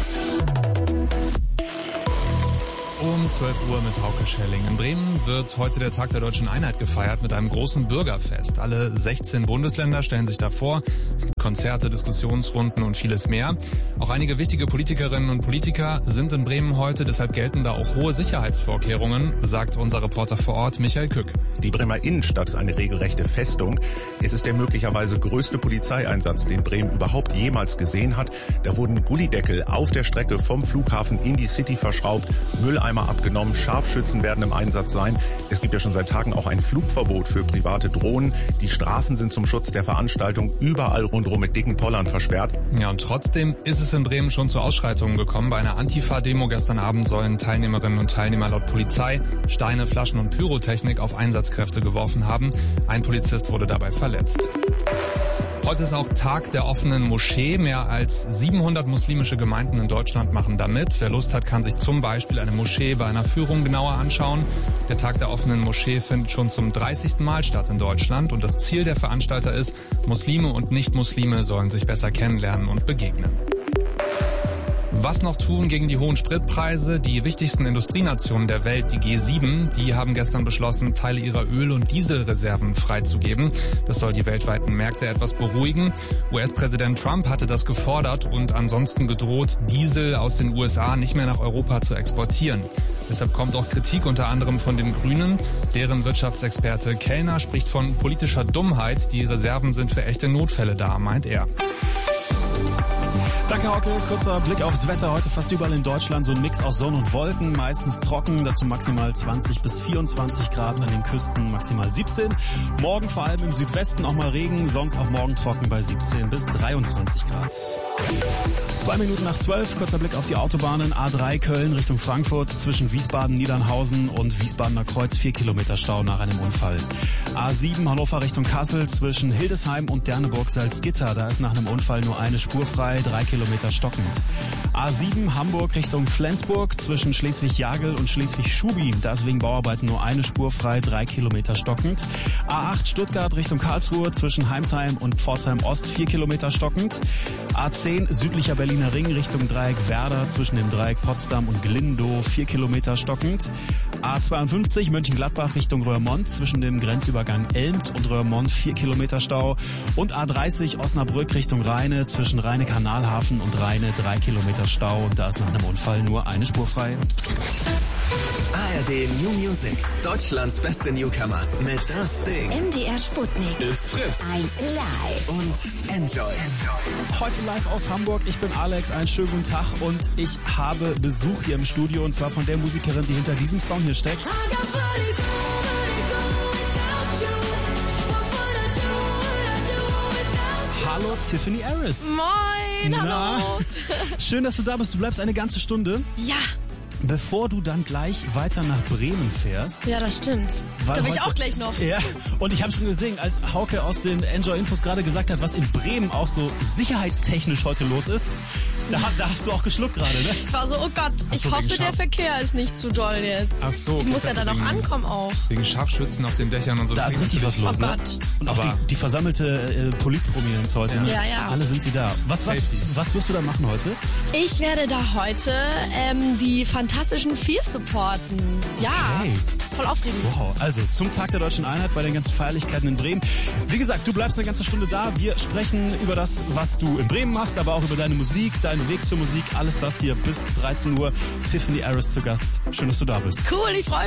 News. Um 12 Uhr mit Hauke Schelling. In Bremen wird heute der Tag der Deutschen Einheit gefeiert mit einem großen Bürgerfest. Alle 16 Bundesländer stellen sich da vor. Es gibt Konzerte, Diskussionsrunden und vieles mehr. Auch einige wichtige Politikerinnen und Politiker sind in Bremen heute, deshalb gelten da auch hohe Sicherheitsvorkehrungen, sagt unser Reporter vor Ort Michael Kück. Die Bremer Innenstadt ist eine regelrechte Festung. Es ist der möglicherweise größte Polizeieinsatz, den Bremen überhaupt jemals gesehen hat. Da wurden Gullideckel auf der Strecke vom Flughafen in die City verschraubt, Mülleimer abgenommen, Scharfschützen werden im Einsatz sein. Es gibt ja schon seit Tagen auch ein Flugverbot für private Drohnen. Die Straßen sind zum Schutz der Veranstaltung überall rundherum mit dicken Pollern versperrt. Ja, und trotzdem ist es in Bremen schon zu Ausschreitungen gekommen. Bei einer Antifa-Demo gestern Abend sollen Teilnehmerinnen und Teilnehmer laut Polizei Steine, Flaschen und Pyrotechnik auf Einsatzkräfte geworfen haben. Ein Polizist wurde dabei verletzt. Heute ist auch Tag der offenen Moschee. Mehr als 700 muslimische Gemeinden in Deutschland machen da mit. Wer Lust hat, kann sich zum Beispiel eine Moschee bei einer Führung genauer anschauen. Der Tag der offenen Moschee findet schon zum 30. Mal statt in Deutschland. Und das Ziel der Veranstalter ist, Muslime und Nicht-Muslime sollen sich besser kennenlernen und begegnen. Was noch tun gegen die hohen Spritpreise? Die wichtigsten Industrienationen der Welt, die G7, die haben gestern beschlossen, Teile ihrer Öl- und Dieselreserven freizugeben. Das soll die weltweiten Märkte etwas beruhigen. US-Präsident Trump hatte das gefordert und ansonsten gedroht, Diesel aus den USA nicht mehr nach Europa zu exportieren. Deshalb kommt auch Kritik unter anderem von den Grünen. Deren Wirtschaftsexperte Kellner spricht von politischer Dummheit. Die Reserven sind für echte Notfälle da, meint er. Danke, Hauke. Kurzer Blick aufs Wetter. Heute fast überall in Deutschland so ein Mix aus Sonne und Wolken. Meistens trocken, dazu maximal 20 bis 24 Grad, an den Küsten maximal 17. Morgen vor allem im Südwesten auch mal Regen, sonst auch morgen trocken bei 17 bis 23 Grad. 2 Minuten nach 12, kurzer Blick auf die Autobahnen. A3 Köln Richtung Frankfurt zwischen Wiesbaden, Niedernhausen und Wiesbadener Kreuz 4 Kilometer Stau nach einem Unfall. A7 Hannover Richtung Kassel zwischen Hildesheim und Derneburg-Salzgitter. Da ist nach einem Unfall nur eine Spur frei, 3 Kilometer stockend. A7 Hamburg Richtung Flensburg zwischen Schleswig-Jagel und Schleswig-Schubi. Da ist wegen Bauarbeiten nur eine Spur frei, 3 Kilometer stockend. A8 Stuttgart Richtung Karlsruhe zwischen Heimsheim und Pforzheim Ost 4 Kilometer stockend. A10 südlicher Berliner Ring Richtung Dreieck Werder zwischen dem Dreieck Potsdam und Glindow 4 Kilometer stockend. A52 Mönchengladbach Richtung Röhrmond zwischen dem Grenzübergang Elmt und Röhrmond 4 Kilometer Stau. Und A30 Osnabrück Richtung Rheine zwischen Rheine-Kanalhafen und Rheine 3 Kilometer Stau. Und da ist nach einem Unfall nur eine Spur frei. ARD New Music, Deutschlands beste Newcomer mit Das Ding. MDR Sputnik. Ist Fritz. 1 Live. Und Enjoy. Heute live aus Hamburg. Ich bin Alex, einen schönen guten Tag und ich habe Besuch hier im Studio und zwar von der Musikerin, die hinter diesem Song hier steckt. Hallo Tiffany Harris. Moin, hallo. Schön, dass du da bist. Du bleibst eine ganze Stunde. Ja. Bevor du dann gleich weiter nach Bremen fährst. Ja, das stimmt. Da bin ich auch gleich noch. Ja, und ich habe schon gesehen, als Hauke aus den Enjoy-Infos gerade gesagt hat, was in Bremen auch so sicherheitstechnisch heute los ist, da hast du auch geschluckt gerade, ne? Ich war so, oh Gott, ich hoffe, der Verkehr ist nicht zu doll jetzt. Ach so. Ich muss ja dann noch ankommen auch. Wegen Scharfschützen auf den Dächern und so. Da ist richtig was los, oh ne? Gott. Und auch die versammelte Politprominenz heute, ne? Ja, ja. Alle sind sie da. Was wirst du da machen heute? Ich werde da heute die fantastischen Vier supporten. Ja, okay. Voll aufregend. Wow, also zum Tag der Deutschen Einheit bei den ganzen Feierlichkeiten in Bremen. Wie gesagt, du bleibst eine ganze Stunde da. Wir sprechen über das, was du in Bremen machst, aber auch über deine Musik, deinen Weg zur Musik. Alles das hier bis 13 Uhr. Tiffany Harris zu Gast. Schön, dass du da bist. Cool, ich freue mich.